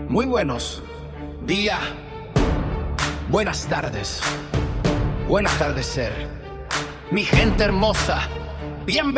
Muy buenos días, buenas tardes, buen atardecer. Mi gente hermosa, bienvenida.